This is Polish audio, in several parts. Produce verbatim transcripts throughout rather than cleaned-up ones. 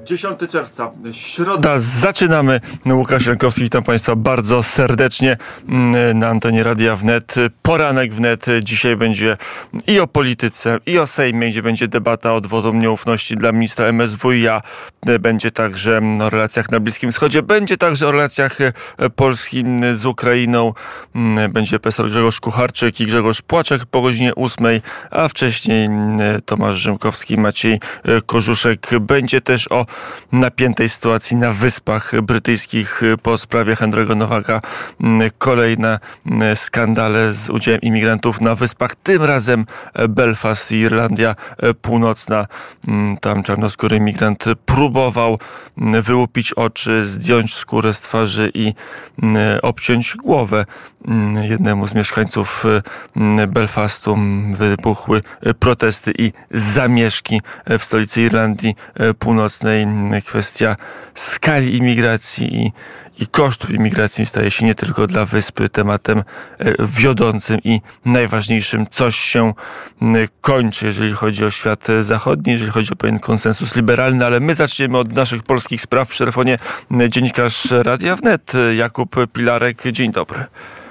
dziesiątego czerwca, środa, zaczynamy. Łukasz Jankowski, witam Państwa bardzo serdecznie na antenie Radia Wnet. Poranek Wnet. Dzisiaj będzie i o polityce, i o Sejmie, gdzie będzie debata o wotum nieufności dla ministra M S W i A. Będzie także o relacjach na Bliskim Wschodzie, będzie także o relacjach Polski z Ukrainą. Będzie profesor Grzegorz Kucharczyk i Grzegorz Płaczek po godzinie ósmej, a wcześniej Tomasz Rzymkowski, Maciej Korzuszek. Będzie też o napiętej sytuacji na Wyspach Brytyjskich po sprawie Henry'ego Nowaka. Kolejne skandale z udziałem imigrantów na Wyspach, tym razem Belfast i Irlandia Północna. Tam czarnoskóry imigrant próbował wyłupić oczy, zdjąć skórę z twarzy i obciąć głowę jednemu z mieszkańców Belfastu. Wybuchły protesty i zamieszki w stolicy Irlandii Północnej. Kwestia skali imigracji i, i kosztów imigracji staje się nie tylko dla Wyspy tematem wiodącym i najważniejszym. Coś się kończy, jeżeli chodzi o świat zachodni, jeżeli chodzi o pewien konsensus liberalny, ale my zaczniemy od naszych polskich spraw. W telefonie dziennikarz Radia Wnet Jakub Pilarek. Dzień dobry.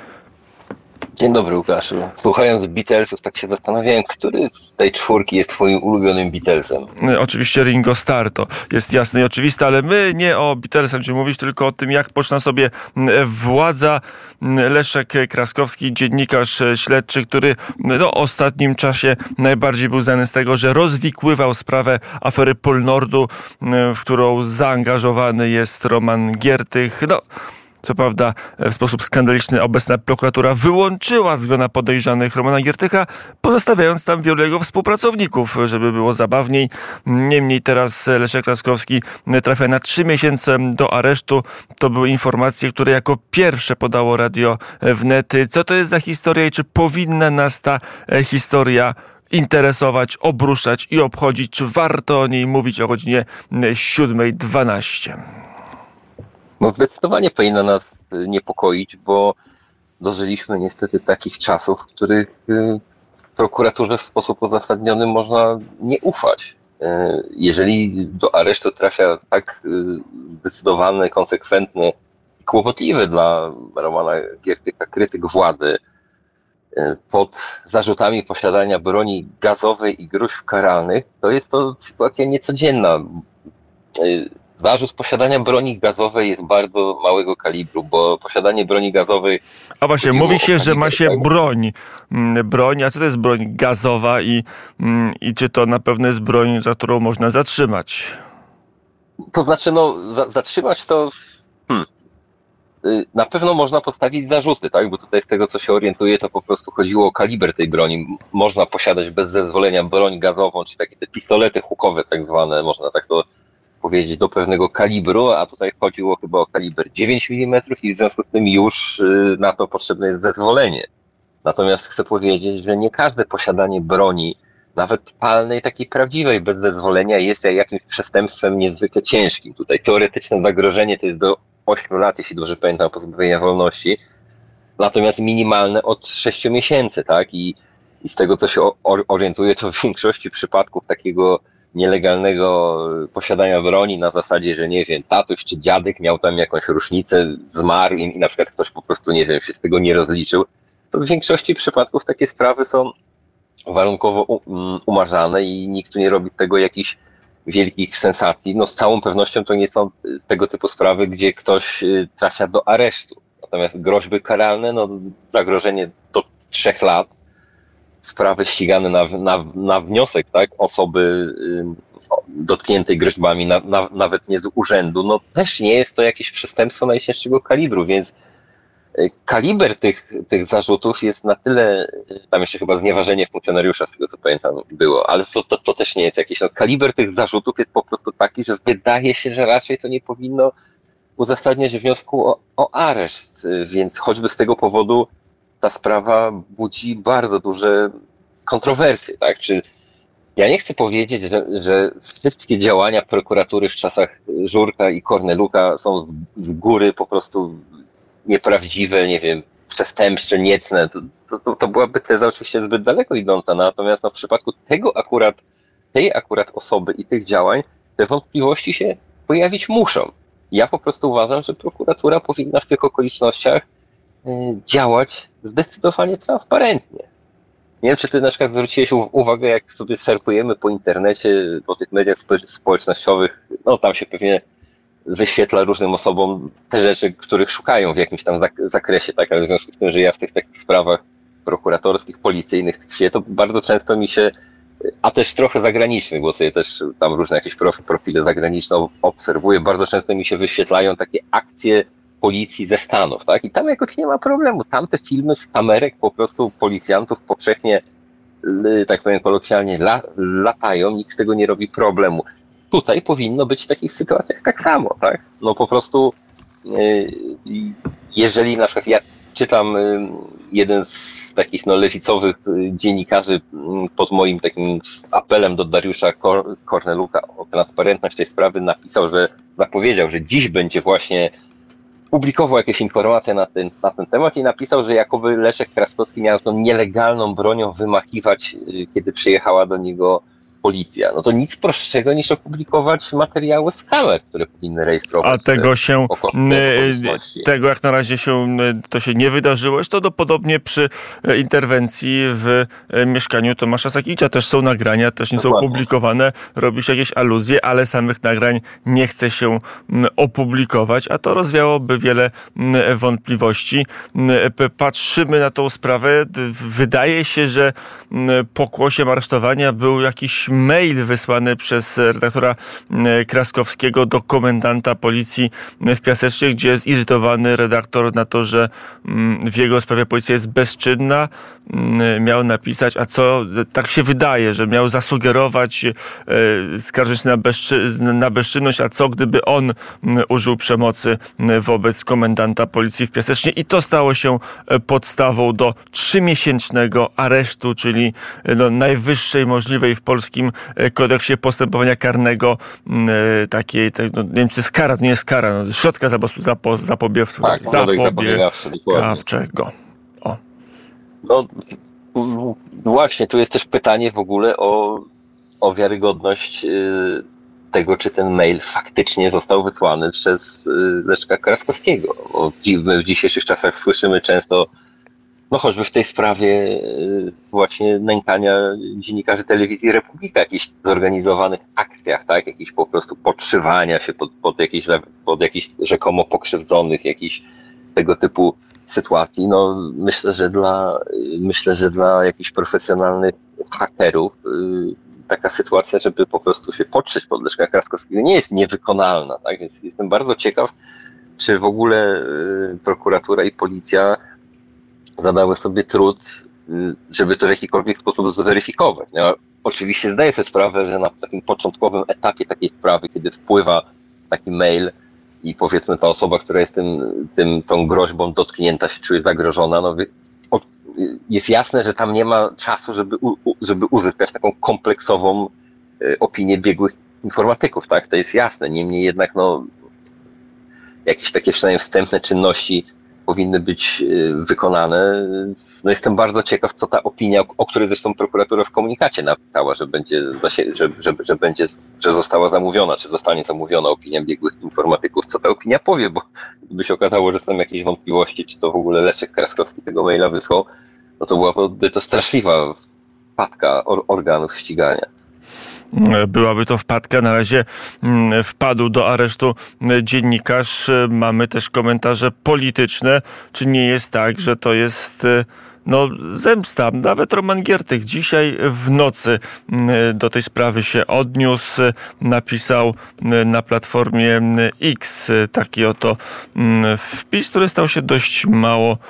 Dzień dobry, Łukaszu. Słuchając Beatlesów, tak się zastanawiałem, który z tej czwórki jest twoim ulubionym Beatlesem? Oczywiście Ringo Starr, to jest jasne i oczywiste, ale my nie o Beatlesach będziemy mówić, tylko o tym, jak poczyna sobie władza. Leszek Kraskowski, dziennikarz śledczy, który no, w ostatnim czasie najbardziej był znany z tego, że rozwikływał sprawę afery Polnordu, w którą zaangażowany jest Roman Giertych. No, co prawda w sposób skandaliczny obecna prokuratura wyłączyła z grona podejrzanych Romana Giertycha, pozostawiając tam wielu jego współpracowników, żeby było zabawniej. Niemniej teraz Leszek Kraskowski trafia na trzy miesiące do aresztu. To były informacje, które jako pierwsze podało Radio Wnet. Co to jest za historia i czy powinna nas ta historia interesować, obruszać i obchodzić? Czy warto o niej mówić o godzinie siódmej dwanaście? No zdecydowanie powinna nas niepokoić, bo dożyliśmy niestety takich czasów, w których prokuraturze w sposób uzasadniony można nie ufać. Jeżeli do aresztu trafia tak zdecydowany, konsekwentny, kłopotliwy dla Romana Giertycha krytyk władzy pod zarzutami posiadania broni gazowej i gróźb karalnych, to jest to sytuacja niecodzienna. Zarzut posiadania broni gazowej jest bardzo małego kalibru, bo posiadanie broni gazowej... A właśnie, mówi się, że ma się broń. Broń, a co to jest broń gazowa i, i czy to na pewno jest broń, za którą można zatrzymać? To znaczy, no, za, zatrzymać to... Hmm, na pewno można postawić zarzuty, tak? Bo tutaj z tego, co się orientuje, to po prostu chodziło o kaliber tej broni. Można posiadać bez zezwolenia broń gazową, czy takie te pistolety hukowe tak zwane, można tak to powiedzieć, do pewnego kalibru, a tutaj chodziło chyba o kaliber dziewięć milimetrów i w związku z tym już na to potrzebne jest zezwolenie. Natomiast chcę powiedzieć, że nie każde posiadanie broni, nawet palnej, takiej prawdziwej, bez zezwolenia, jest jakimś przestępstwem niezwykle ciężkim. Tutaj teoretyczne zagrożenie to jest do ośmiu lat, jeśli dobrze pamiętam, pozbawienia wolności, natomiast minimalne od sześciu miesięcy, tak? I, i z tego, co się orientuję, to w większości przypadków takiego nielegalnego posiadania broni na zasadzie, że nie wiem, tatuś czy dziadek miał tam jakąś różnicę, zmarł i, i na przykład ktoś po prostu, nie wiem, się z tego nie rozliczył, to w większości przypadków takie sprawy są warunkowo um, umarzane i nikt tu nie robi z tego jakichś wielkich sensacji. No z całą pewnością to nie są tego typu sprawy, gdzie ktoś trafia do aresztu. Natomiast groźby karalne, no zagrożenie do trzech lat, sprawy ścigane na, na, na wniosek, tak, osoby y, dotkniętej groźbami, na, na, nawet nie z urzędu, no też nie jest to jakieś przestępstwo najcięższego kalibru, więc y, kaliber tych, tych zarzutów jest na tyle, tam jeszcze chyba znieważenie funkcjonariusza, z tego co pamiętam, było, ale to, to, to też nie jest jakieś, no kaliber tych zarzutów jest po prostu taki, że wydaje się, że raczej to nie powinno uzasadniać wniosku o, o areszt, y, więc choćby z tego powodu ta sprawa budzi bardzo duże kontrowersje, tak? Czy ja nie chcę powiedzieć, że, że wszystkie działania prokuratury w czasach Żurka i Korneluka są z góry po prostu nieprawdziwe, nie wiem, przestępcze, niecne. To, to, to byłaby teza oczywiście zbyt daleko idąca, natomiast no, w przypadku tego akurat, tej akurat osoby i tych działań te wątpliwości się pojawić muszą. Ja po prostu uważam, że prokuratura powinna w tych okolicznościach działać zdecydowanie transparentnie. Nie wiem, czy ty na przykład zwróciłeś uwagę, jak sobie surfujemy po internecie, po tych mediach społecznościowych, no tam się pewnie wyświetla różnym osobom te rzeczy, których szukają w jakimś tam zakresie, tak, ale w związku z tym, że ja w tych takich sprawach prokuratorskich, policyjnych tkwię, to bardzo często mi się, a też trochę zagranicznych, bo sobie też tam różne jakieś profile zagraniczne obserwuję, bardzo często mi się wyświetlają takie akcje policji ze Stanów, tak? I tam jakoś nie ma problemu. Tam te filmy z kamerek po prostu policjantów powszechnie, tak powiem kolokwialnie, la, latają, nikt z tego nie robi problemu. Tutaj powinno być w takich sytuacjach tak samo, tak? No po prostu jeżeli na przykład ja czytam jeden z takich no, lewicowych dziennikarzy pod moim takim apelem do Dariusza Korneluka o transparentność tej sprawy napisał, że zapowiedział, że dziś będzie właśnie publikował jakieś informacje na ten, na ten temat i napisał, że jakoby Leszek Kraskowski miał tą nielegalną bronią wymachiwać, kiedy przyjechała do niego policja. No to nic prostszego niż opublikować materiały z kamer, które powinny rejestrować. A tego się, tego jak na razie się, to się nie wydarzyło. Zresztą to podobnie przy interwencji w mieszkaniu Tomasza Sakiewicza. Też są nagrania, też nie Dokładnie. Są publikowane. Robi się jakieś aluzje, ale samych nagrań nie chce się opublikować, a to rozwiałoby wiele wątpliwości. Patrzymy na tą sprawę. Wydaje się, że pokłosiem aresztowania był jakiś mail wysłany przez redaktora Kraskowskiego do komendanta policji w Piasecznie, gdzie jest zirytowany redaktor na to, że w jego sprawie policja jest bezczynna. Miał napisać, a co, tak się wydaje, że miał zasugerować, skarżyć się na, bezczy, na bezczynność, a co gdyby on użył przemocy wobec komendanta policji w Piasecznie. I to stało się podstawą do trzymiesięcznego aresztu, czyli no, najwyższej możliwej w polskim kodeksie postępowania karnego takiej, tak, no, nie wiem, czy to jest kara, to nie jest kara, no, środka zapo, zapobieg, tak, zapobiegawczego. O. No właśnie, tu jest też pytanie w ogóle o, o wiarygodność tego, czy ten mail faktycznie został wysłany przez Leszka Kraskowskiego. Bo my w dzisiejszych czasach słyszymy często, no choćby w tej sprawie właśnie nękania dziennikarzy telewizji Republika, jakichś zorganizowanych akcjach, tak, jakichś po prostu podszywania się pod, pod jakieś, pod jakichś rzekomo pokrzywdzonych, jakichś tego typu sytuacji. No myślę, że dla, myślę, że dla jakichś profesjonalnych hakerów taka sytuacja, żeby po prostu się podszyć pod Leszka Kraskowskiego, nie jest niewykonalna, tak, więc jestem bardzo ciekaw, czy w ogóle prokuratura i policja zadały sobie trud, żeby to w jakikolwiek sposób zweryfikować. No, oczywiście zdaję sobie sprawę, że na takim początkowym etapie takiej sprawy, kiedy wpływa taki mail i powiedzmy ta osoba, która jest tym, tym, tą groźbą dotknięta, się czuje zagrożona, no, jest jasne, że tam nie ma czasu, żeby, żeby uzyskać taką kompleksową opinię biegłych informatyków, tak? To jest jasne. Niemniej jednak no, jakieś takie przynajmniej wstępne czynności powinny być wykonane. No jestem bardzo ciekaw, co ta opinia, o której zresztą prokuratura w komunikacie napisała, że będzie, że, że, że będzie, że została zamówiona, czy zostanie zamówiona opinia biegłych informatyków, co ta opinia powie, bo gdyby się okazało, że są jakieś wątpliwości, czy to w ogóle Leszek Kraskowski tego maila wysłał, no to byłaby to straszliwa wpadka organów ścigania. Byłaby to wpadka. Na razie wpadł do aresztu dziennikarz. Mamy też komentarze polityczne. Czy nie jest tak, że to jest no, zemsta? Nawet Roman Giertych dzisiaj w nocy do tej sprawy się odniósł. Napisał na Platformie X taki oto wpis, który stał się dość mało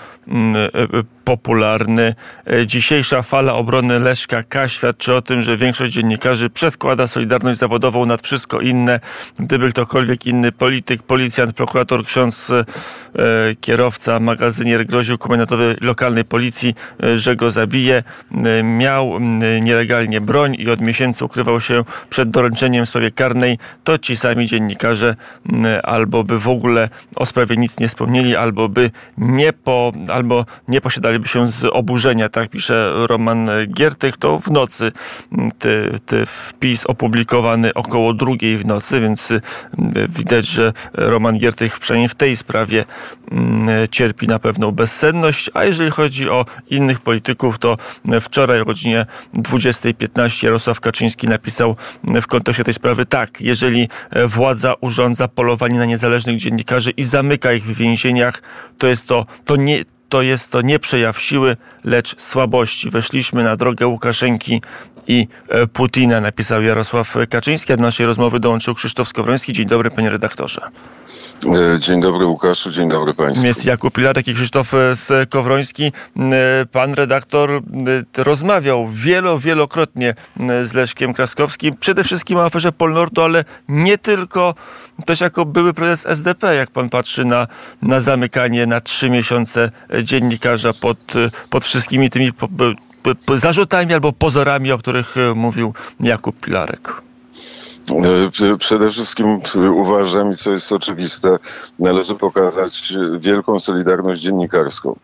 popularny. Dzisiejsza fala obrony Leszka K. świadczy o tym, że większość dziennikarzy przedkłada solidarność zawodową nad wszystko inne. Gdyby ktokolwiek inny, polityk, policjant, prokurator, ksiądz, e, kierowca, magazynier groził komendantowi lokalnej policji, e, że go zabije, e, miał e, nielegalnie broń i od miesięcy ukrywał się przed doręczeniem w sprawie karnej, to ci sami dziennikarze e, albo by w ogóle o sprawie nic nie wspomnieli, albo by nie po, albo nie posiadali śmialiby się z oburzenia, tak pisze Roman Giertych. To w nocy ty, ty wpis opublikowany około drugiej w nocy, więc widać, że Roman Giertych przynajmniej w tej sprawie cierpi na pewną bezsenność. A jeżeli chodzi o innych polityków, to wczoraj o godzinie dwudziestej piętnaście Jarosław Kaczyński napisał w kontekście tej sprawy tak: jeżeli władza urządza polowanie na niezależnych dziennikarzy i zamyka ich w więzieniach, to jest to, to nie To jest to nie przejaw siły, lecz słabości. Weszliśmy na drogę Łukaszenki i Putina, napisał Jarosław Kaczyński. A do naszej rozmowy dołączył Krzysztof Skowroński. Dzień dobry, panie redaktorze. Dzień dobry, Łukaszu, dzień dobry państwu. Jest Jakub Pilarek i Krzysztof Skowroński. Pan redaktor rozmawiał wielo, wielokrotnie z Leszkiem Kraskowskim. Przede wszystkim o aferze Polnordu, ale nie tylko. Też jako były prezes S D P, jak pan patrzy na, na zamykanie na trzy miesiące dziennikarza pod, pod wszystkimi tymi po, po, zarzutami albo pozorami, o których mówił Jakub Pilarek. Przede wszystkim uważam, i co jest oczywiste, należy pokazać wielką solidarność dziennikarską.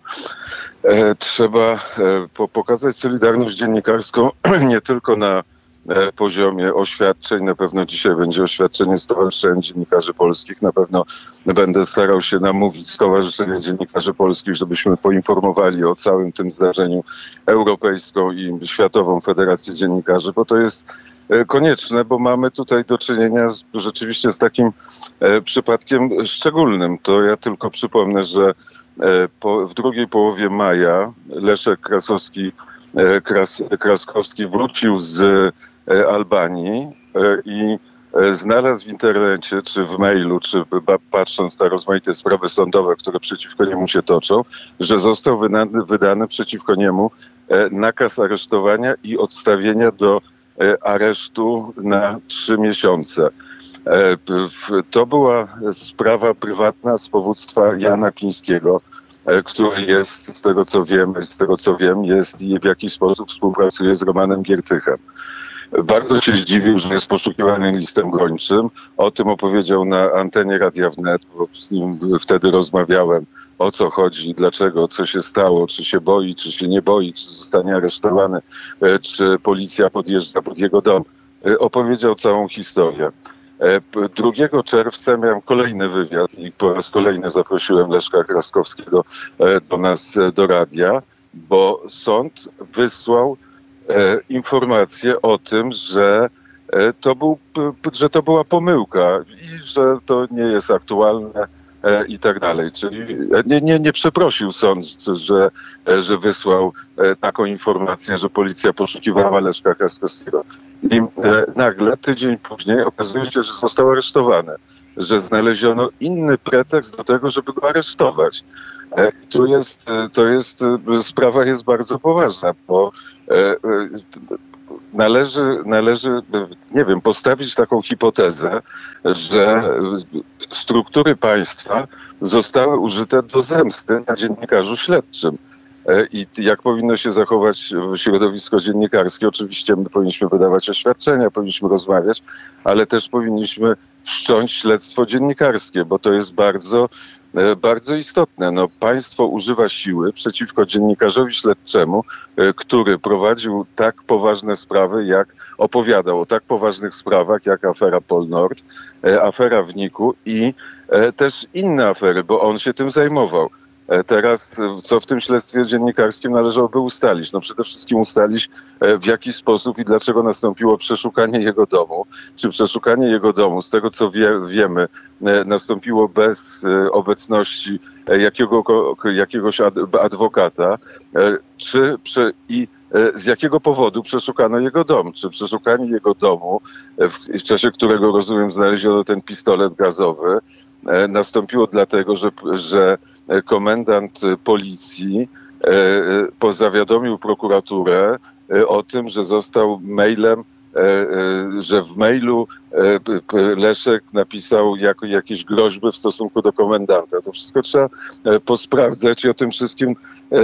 Trzeba pokazać solidarność dziennikarską nie tylko na poziomie oświadczeń. Na pewno dzisiaj będzie oświadczenie Stowarzyszenia Dziennikarzy Polskich. Na pewno będę starał się namówić Stowarzyszenie Dziennikarzy Polskich, żebyśmy poinformowali o całym tym zdarzeniu Europejską i Światową Federację Dziennikarzy, bo to jest konieczne, bo mamy tutaj do czynienia z, rzeczywiście z takim e, przypadkiem szczególnym. To ja tylko przypomnę, że e, po, w drugiej połowie maja Leszek Krasowski, e, Kras, Kraskowski wrócił z e, Albanii e, i e, znalazł w internecie, czy w mailu, czy b, patrząc na rozmaite sprawy sądowe, które przeciwko niemu się toczą, że został wydany, wydany przeciwko niemu e, nakaz aresztowania i odstawienia do aresztu na trzy miesiące. To była sprawa prywatna z powództwa Jana Kińskiego, który jest, z tego co wiem, z tego co wiem, jest i w jakiś sposób współpracuje z Romanem Giertychem. Bardzo się zdziwił, że jest poszukiwany listem gończym. O tym opowiedział na antenie Radia Wnet, bo z nim wtedy rozmawiałem, o co chodzi, dlaczego, co się stało, czy się boi, czy się nie boi, czy zostanie aresztowany, czy policja podjeżdża pod jego dom. Opowiedział całą historię. drugiego czerwca miałem kolejny wywiad i po raz kolejny zaprosiłem Leszka Kraskowskiego do nas, do radia, bo sąd wysłał informację o tym, że to, był, że to była pomyłka i że to nie jest aktualne i tak dalej. Czyli nie, nie, nie przeprosił sąd, że, że wysłał taką informację, że policja poszukiwała Leszka Kraskowskiego. I nagle tydzień później okazuje się, że został aresztowany, że znaleziono inny pretekst do tego, żeby go aresztować. Tu jest, to jest, sprawa jest bardzo poważna, bo należy, należy, nie wiem, postawić taką hipotezę, że struktury państwa zostały użyte do zemsty na dziennikarzu śledczym. I jak powinno się zachować środowisko dziennikarskie? Oczywiście my powinniśmy wydawać oświadczenia, powinniśmy rozmawiać, ale też powinniśmy wszcząć śledztwo dziennikarskie, bo to jest bardzo, bardzo istotne. No, państwo używa siły przeciwko dziennikarzowi śledczemu, który prowadził tak poważne sprawy, jak opowiadał o tak poważnych sprawach, jak afera Polnord, afera w Niku i też inne afery, bo on się tym zajmował. Teraz, co w tym śledztwie dziennikarskim należałoby ustalić? No przede wszystkim ustalić, w jaki sposób i dlaczego nastąpiło przeszukanie jego domu. Czy przeszukanie jego domu, z tego co wie, wiemy, nastąpiło bez obecności jakiego, jakiegoś adwokata, czy przy, i z jakiego powodu przeszukano jego dom? Czy przeszukanie jego domu, w czasie którego, rozumiem, znaleziono ten pistolet gazowy, nastąpiło dlatego, że, że komendant policji pozawiadomił prokuraturę o tym, że został mailem, że w mailu Leszek napisał jako jakieś groźby w stosunku do komendanta. To wszystko trzeba posprawdzać i o tym wszystkim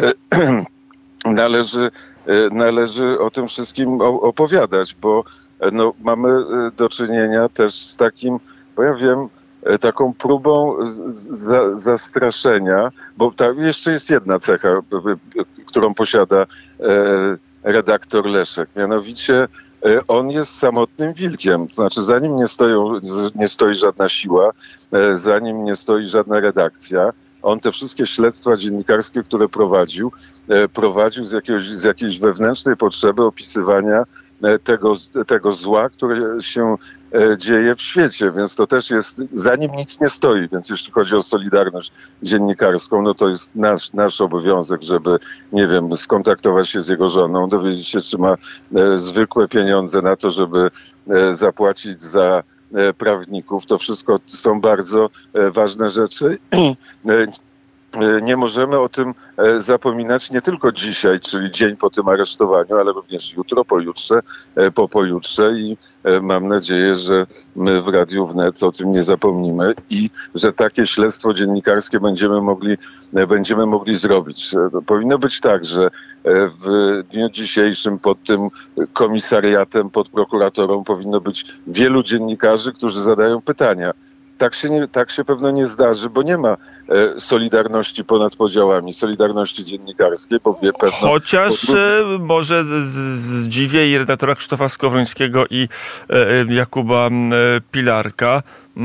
należy, należy o tym wszystkim opowiadać, bo no, mamy do czynienia też z takim, bo ja wiem, taką próbą za, zastraszenia, bo tam jeszcze jest jedna cecha, którą posiada redaktor Leszek. Mianowicie on jest samotnym wilkiem. To znaczy za nim nie, stoją, nie stoi żadna siła, za nim nie stoi żadna redakcja. On te wszystkie śledztwa dziennikarskie, które prowadził, prowadził z, jakiegoś, z jakiejś wewnętrznej potrzeby opisywania tego, tego zła, które się dzieje w świecie, więc to też jest, za nim nic nie stoi, więc jeśli chodzi o solidarność dziennikarską, no to jest nasz, nasz obowiązek, żeby, nie wiem, skontaktować się z jego żoną, dowiedzieć się, czy ma e, zwykłe pieniądze na to, żeby e, zapłacić za e, prawników. To wszystko są bardzo e, ważne rzeczy. E, Nie możemy o tym zapominać nie tylko dzisiaj, czyli dzień po tym aresztowaniu, ale również jutro, pojutrze, po pojutrze i mam nadzieję, że my w Radiu Wnet o tym nie zapomnimy i że takie śledztwo dziennikarskie będziemy mogli, będziemy mogli zrobić. Powinno być tak, że w dniu dzisiejszym pod tym komisariatem, pod prokuratorą powinno być wielu dziennikarzy, którzy zadają pytania. Tak się, nie, tak się pewno nie zdarzy, bo nie ma e, solidarności ponad podziałami, solidarności dziennikarskiej, bo wie pewno... Chociaż po... może zdziwię i redaktora Krzysztofa Skowrońskiego i e, Jakuba e, Pilarka, e,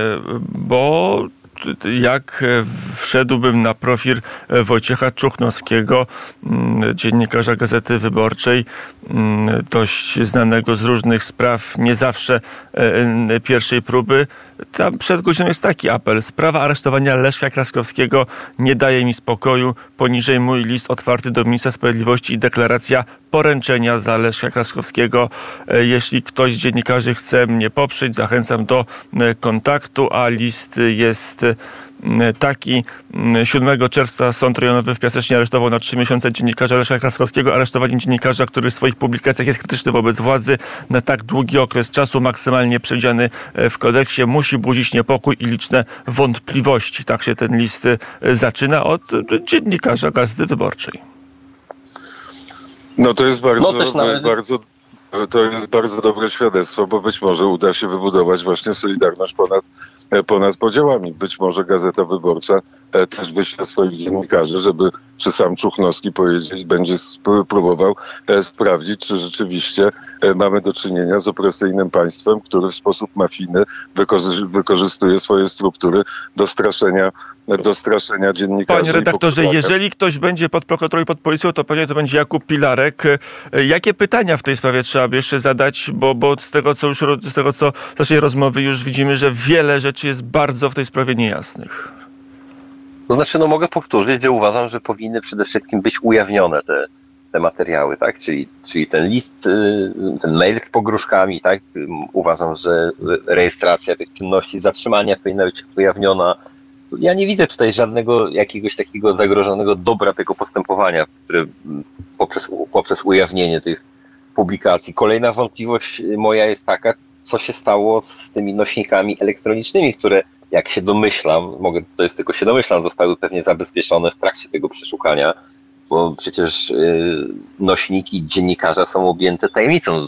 bo jak wszedłbym na profil Wojciecha Czuchnowskiego, dziennikarza Gazety Wyborczej, dość znanego z różnych spraw, nie zawsze pierwszej próby, tam przed godziną jest taki apel. Sprawa aresztowania Leszka Kraskowskiego nie daje mi spokoju. Poniżej mój list otwarty do ministra sprawiedliwości i deklaracja poręczenia za Leszka Kraskowskiego. Jeśli ktoś z dziennikarzy chce mnie poprzeć, zachęcam do kontaktu, a list jest taki. siódmego czerwca Sąd Rejonowy w Piasecznie aresztował na trzy miesiące dziennikarza Leszka Kraskowskiego. Aresztowanie dziennikarza, który w swoich publikacjach jest krytyczny wobec władzy na tak długi okres czasu, maksymalnie przewidziany w kodeksie, musi budzić niepokój i liczne wątpliwości. Tak się ten list zaczyna od dziennikarza Gazety Wyborczej. No to jest bardzo, no też nawet... bardzo to jest bardzo dobre świadectwo, bo być może uda się wybudować właśnie solidarność ponad, ponad podziałami. Być może Gazeta Wyborcza też wyśle swoich dziennikarzy, żeby, czy sam Czuchnowski powiedzieć, będzie próbował sprawdzić, czy rzeczywiście mamy do czynienia z opresyjnym państwem, który w sposób mafijny wykorzystuje swoje struktury do straszenia do straszenia dziennikarzy. Panie redaktorze, jeżeli ktoś będzie pod prokuraturą i pod policją, to pewnie to będzie Jakub Pilarek. Jakie pytania w tej sprawie trzeba by jeszcze zadać? Bo, bo z tego, co już z tego, co z naszej rozmowy już widzimy, że wiele rzeczy jest bardzo w tej sprawie niejasnych. To znaczy, no mogę powtórzyć, że uważam, że powinny przede wszystkim być ujawnione te, te materiały, tak? Czyli, czyli ten list, ten mail z pogróżkami, tak? Uważam, że rejestracja tych czynności, zatrzymania powinna być ujawniona. Ja nie widzę tutaj żadnego jakiegoś takiego zagrożonego dobra tego postępowania, które poprzez, poprzez ujawnienie tych publikacji. Kolejna wątpliwość moja jest taka, co się stało z tymi nośnikami elektronicznymi, które, jak się domyślam, mogę, to jest tylko się domyślam, zostały pewnie zabezpieczone w trakcie tego przeszukania, bo przecież nośniki dziennikarza są objęte tajemnicą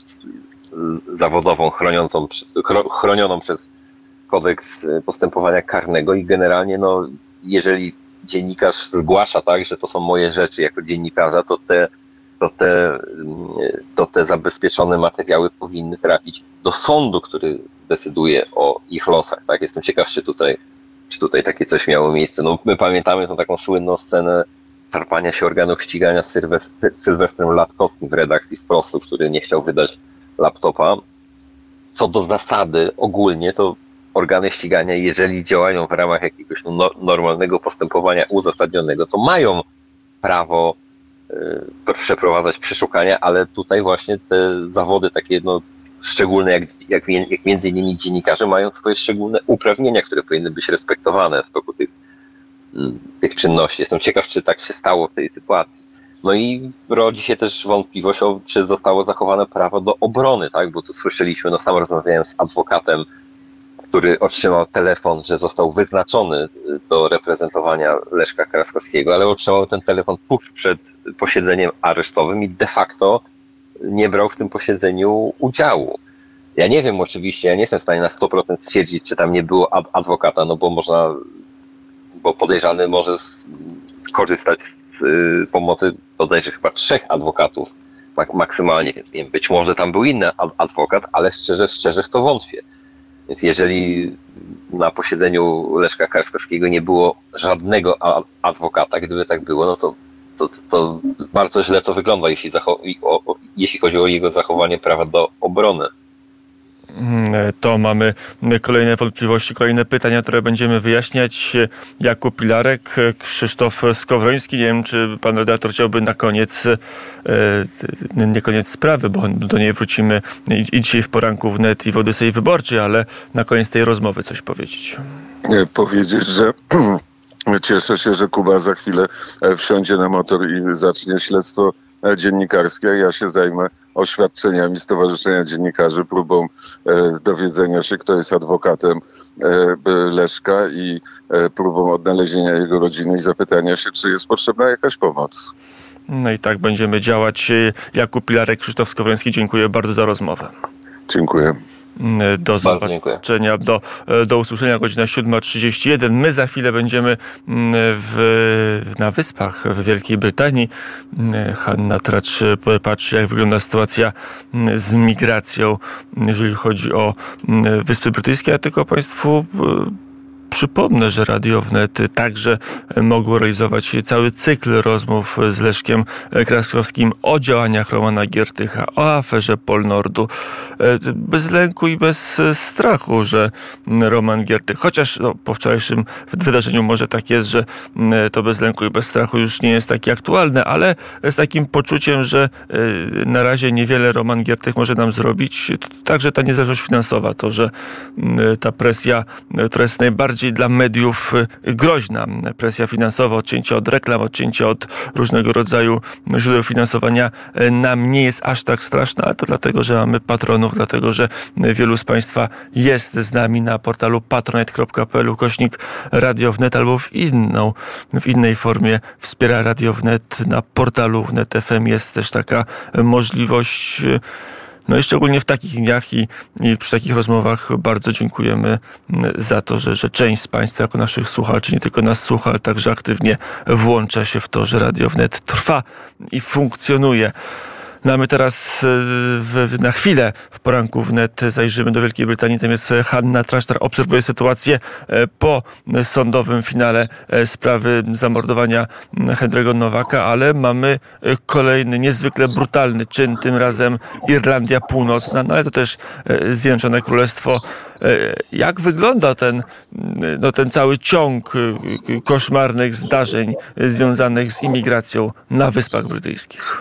zawodową chroniącą, chronioną przez kodeks postępowania karnego i generalnie, no, jeżeli dziennikarz zgłasza, tak, że to są moje rzeczy jako dziennikarza, to te, to te, to te zabezpieczone materiały powinny trafić do sądu, który decyduje o ich losach, tak. Jestem ciekaw, czy tutaj, czy tutaj takie coś miało miejsce. No, my pamiętamy tą taką słynną scenę szarpania się organów ścigania z Sylwest- Sylwestrem Latkowskim w redakcji Wprostu, który nie chciał wydać laptopa. Co do zasady ogólnie, to organy ścigania, jeżeli działają w ramach jakiegoś no, normalnego postępowania uzasadnionego, to mają prawo y, przeprowadzać przeszukania, ale tutaj właśnie te zawody takie no, szczególne, jak, jak, jak między innymi dziennikarze, mają swoje szczególne uprawnienia, które powinny być respektowane w toku tych, y, tych czynności. Jestem ciekaw, czy tak się stało w tej sytuacji. No i rodzi się też wątpliwość, o, czy zostało zachowane prawo do obrony, tak? Bo tu słyszeliśmy, no sam rozmawiałem z adwokatem, który otrzymał telefon, że został wyznaczony do reprezentowania Leszka Kraskowskiego, ale otrzymał ten telefon tuż przed posiedzeniem aresztowym i de facto nie brał w tym posiedzeniu udziału. Ja nie wiem oczywiście, ja nie jestem w stanie na sto procent stwierdzić, czy tam nie było adwokata, no bo można, bo podejrzany może skorzystać pomocy bodajże chyba trzech adwokatów maksymalnie, więc nie wiem, być może tam był inny adwokat, ale szczerze, szczerze w to wątpię. Więc jeżeli na posiedzeniu Leszka Karskowskiego nie było żadnego adwokata, gdyby tak było, no to, to, to bardzo źle to wygląda, jeśli, zachow- o, o, jeśli chodzi o jego zachowanie prawa do obrony. To mamy kolejne wątpliwości, kolejne pytania, które będziemy wyjaśniać. Jakub Pilarek, Krzysztof Skowroński. Nie wiem, czy pan redaktor chciałby na koniec, nie koniec sprawy, bo do niej wrócimy i dzisiaj w poranku wnet i w Odysei Wyborczej, ale na koniec tej rozmowy coś powiedzieć. Powiedzieć, że cieszę się, że Kuba za chwilę wsiądzie na motor i zacznie śledztwo dziennikarskie. Ja się zajmę oświadczeniami Stowarzyszenia Dziennikarzy, próbą e, dowiedzenia się, kto jest adwokatem e, Leszka i e, próbą odnalezienia jego rodziny i zapytania się, czy jest potrzebna jakaś pomoc. No i tak będziemy działać. Jakub Pilarek, Krzysztof Skowroński, dziękuję bardzo za rozmowę. Dziękuję. Do zobaczenia, do, do usłyszenia, godzina siódma trzydzieści jeden. My za chwilę będziemy w, na Wyspach w Wielkiej Brytanii. Hanna Tracz patrzy, jak wygląda sytuacja z migracją, jeżeli chodzi o Wyspy Brytyjskie. Ja tylko Państwu przypomnę, że Radio Wnet także mogło realizować cały cykl rozmów z Leszkiem Karskowskim o działaniach Romana Giertycha, o aferze Polnordu. Bez lęku i bez strachu, że Roman Giertych, chociaż no, po wczorajszym wydarzeniu może tak jest, że to bez lęku i bez strachu już nie jest takie aktualne, ale z takim poczuciem, że na razie niewiele Roman Giertych może nam zrobić. Także ta niezależność finansowa, to, że ta presja, która jest najbardziej dla mediów groźna, presja finansowa, odcięcie od reklam, odcięcie od różnego rodzaju źródeł finansowania nam nie jest aż tak straszna, ale to dlatego, że mamy patronów, dlatego, że wielu z Państwa jest z nami na portalu patronite kropka p l ukośnik Radio Wnet albo w inną, w innej formie wspiera Radio Wnet. Na portalu Wnet kropka f m jest też taka możliwość. No i szczególnie w takich dniach i, i przy takich rozmowach bardzo dziękujemy za to, że, że część z Państwa jako naszych słuchaczy nie tylko nas słucha, ale także aktywnie włącza się w to, że Radio Wnet trwa i funkcjonuje. No a my teraz w, na chwilę w poranku wnet zajrzymy do Wielkiej Brytanii. Tam jest Hanna Tracz, która obserwuje sytuację po sądowym finale sprawy zamordowania Henry'ego Nowaka, ale mamy kolejny niezwykle brutalny czyn, tym razem Irlandia Północna, no ale to też Zjednoczone Królestwo. Jak wygląda ten, no, ten cały ciąg koszmarnych zdarzeń związanych z imigracją na Wyspach Brytyjskich?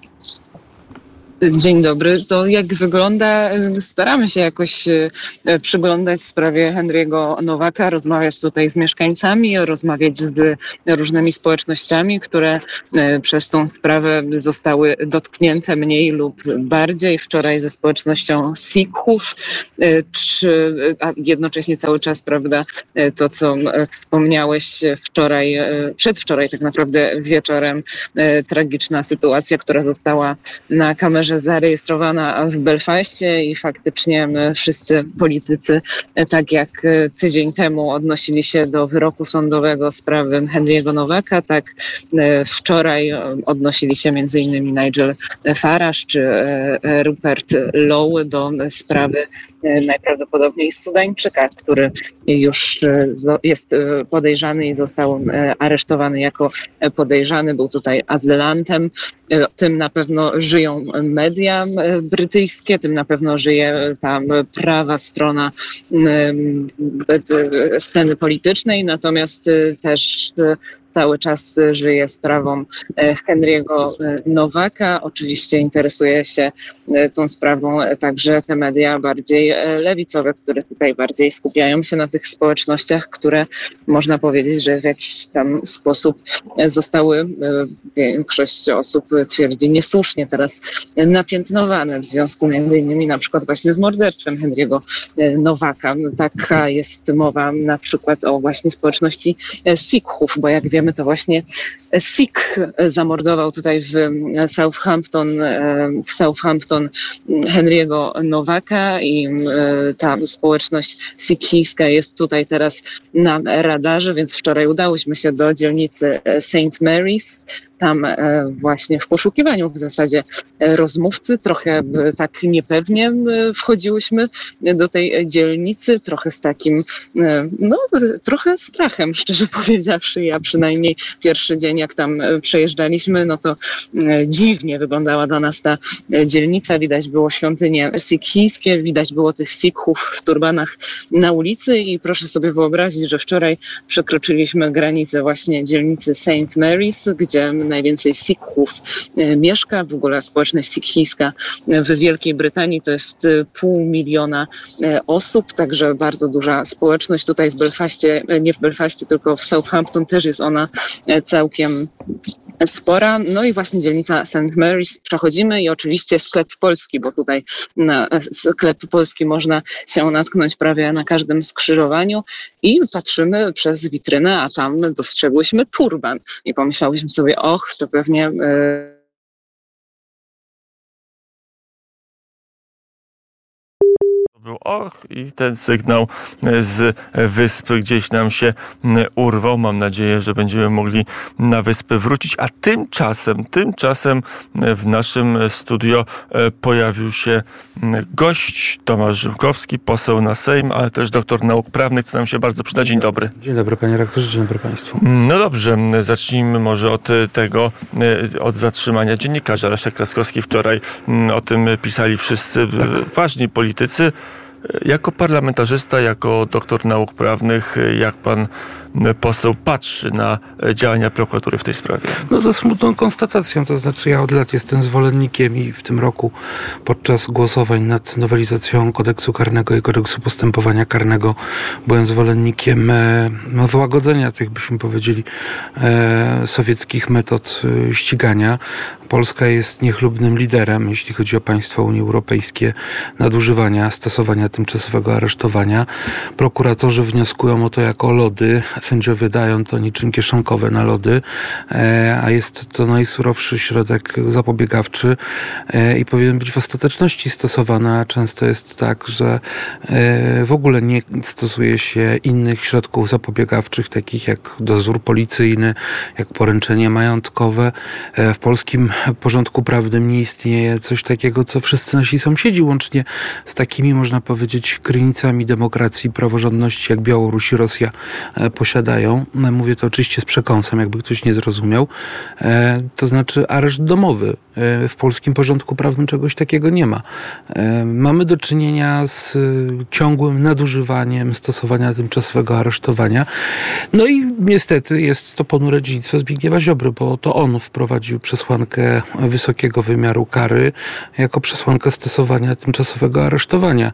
Dzień dobry. To jak wygląda? Staramy się jakoś przyglądać sprawie Henry'ego Nowaka, rozmawiać tutaj z mieszkańcami, rozmawiać z różnymi społecznościami, które przez tą sprawę zostały dotknięte mniej lub bardziej. Wczoraj ze społecznością Sikhów, czy, a jednocześnie cały czas, prawda, to co wspomniałeś wczoraj, przedwczoraj tak naprawdę wieczorem, tragiczna sytuacja, która została na kamerze zarejestrowana w Belfaście i faktycznie wszyscy politycy, tak jak tydzień temu odnosili się do wyroku sądowego sprawy Henry'ego Nowaka, tak wczoraj odnosili się między innymi Nigel Farage czy Rupert Lowe do sprawy najprawdopodobniej Sudańczyka, który już jest podejrzany i został aresztowany jako podejrzany. Był tutaj azylantem. Tym na pewno żyją media brytyjskie, tym na pewno żyje tam prawa strona sceny politycznej, natomiast też cały czas żyje sprawą Henry'ego Nowaka. Oczywiście interesuje się tą sprawą także te media bardziej lewicowe, które tutaj bardziej skupiają się na tych społecznościach, które można powiedzieć, że w jakiś tam sposób zostały, większość osób twierdzi, niesłusznie teraz napiętnowane w związku między innymi na przykład właśnie z morderstwem Henry'ego Nowaka. Taka jest mowa na przykład o właśnie społeczności Sikhów, bo jak wiemy, to właśnie Sikh zamordował tutaj w Southampton, w Southampton Henry'ego Nowaka i ta społeczność sikhijska jest tutaj teraz na radarze, więc wczoraj udałyśmy się do dzielnicy Saint Mary's. Tam właśnie w poszukiwaniu w zasadzie rozmówcy, trochę tak niepewnie wchodziłyśmy do tej dzielnicy, trochę z takim, no trochę strachem, szczerze powiedziawszy. Ja przynajmniej pierwszy dzień, jak tam przejeżdżaliśmy, no to dziwnie wyglądała dla nas ta dzielnica. Widać było świątynie sikhijskie, widać było tych sikhów w turbanach na ulicy i proszę sobie wyobrazić, że wczoraj przekroczyliśmy granicę właśnie dzielnicy Saint Mary's, gdzie najwięcej Sikhów mieszka. W ogóle społeczność sikhijska w Wielkiej Brytanii to jest pół miliona osób, także bardzo duża społeczność. Tutaj w Belfaście, nie w Belfaście, tylko w Southampton też jest ona całkiem spora. No i właśnie dzielnica Saint Mary's przechodzimy i oczywiście sklep polski, bo tutaj na sklep polski można się natknąć prawie na każdym skrzyżowaniu i patrzymy przez witrynę, a tam dostrzegłyśmy turban i pomyślałyśmy sobie, och, to pewnie... Yy, był och i ten sygnał z wyspy gdzieś nam się urwał. Mam nadzieję, że będziemy mogli na wyspę wrócić. A tymczasem, tymczasem w naszym studio pojawił się gość Tomasz Rzymkowski, poseł na Sejm, ale też doktor nauk prawnych, co nam się bardzo przyda. Dzień dobry. Dzień dobry panie rektorze, dzień dobry państwu. No dobrze, zacznijmy może od tego, od zatrzymania dziennikarza. Leszek Kraskowski wczoraj, o tym pisali wszyscy ważni politycy. Jako parlamentarzysta, jako doktor nauk prawnych, jak pan poseł patrzy na działania prokuratury w tej sprawie? No ze smutną konstatacją, to znaczy ja od lat jestem zwolennikiem i w tym roku podczas głosowań nad nowelizacją kodeksu karnego i kodeksu postępowania karnego byłem zwolennikiem no, złagodzenia tych, byśmy powiedzieli, e, sowieckich metod ścigania. Polska jest niechlubnym liderem, jeśli chodzi o państwa Unii Europejskiej, nadużywania, stosowania tymczasowego aresztowania. Prokuratorzy wnioskują o to jako lody, sędziowie dają to niczym kieszonkowe na lody, a jest to najsurowszy środek zapobiegawczy i powinien być w ostateczności stosowany, a często jest tak, że w ogóle nie stosuje się innych środków zapobiegawczych, takich jak dozór policyjny, jak poręczenie majątkowe. W polskim porządku prawnym nie istnieje coś takiego, co wszyscy nasi sąsiedzi, łącznie z takimi, można powiedzieć, krynicami demokracji i praworządności, jak Białoruś i Rosja posiadają. Mówię to oczywiście z przekąsem, jakby ktoś nie zrozumiał. To znaczy areszt domowy. W polskim porządku prawnym czegoś takiego nie ma. Mamy do czynienia z ciągłym nadużywaniem stosowania tymczasowego aresztowania. No i niestety jest to ponure dziedzictwo Zbigniewa Ziobry, bo to on wprowadził przesłankę wysokiego wymiaru kary jako przesłankę stosowania tymczasowego aresztowania.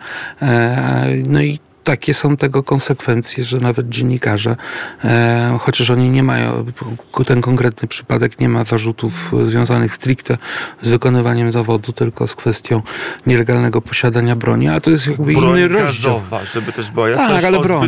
No i takie są tego konsekwencje, że nawet dziennikarze, e, chociaż oni nie mają, ten konkretny przypadek nie ma zarzutów związanych stricte z wykonywaniem zawodu, tylko z kwestią nielegalnego posiadania broni, a to jest jakby broń inny rozdział. Gazowa, żeby też była jasność. Tak, ale broń.